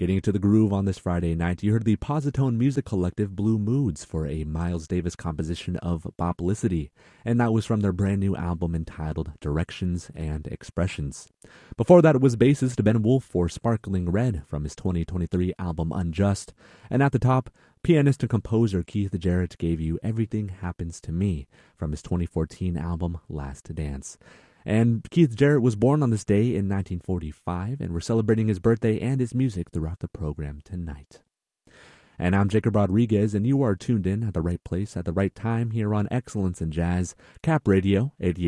Getting into the groove on this Friday night, you heard the Positone Music Collective Blue Moods for a Miles Davis composition of Boplicity, and that was from their brand new album entitled Directions and Expressions. Before that, it was bassist Ben Wolf for Sparkling Red from his 2023 album Unjust, and at the top, pianist and composer Keith Jarrett gave you Everything Happens to Me from his 2014 album Last Dance. And Keith Jarrett was born on this day in 1945, and we're celebrating his birthday and his music throughout the program tonight. And I'm Jacob Rodriguez, and you are tuned in at the right place at the right time here on Excellence in Jazz, Cap Radio 88.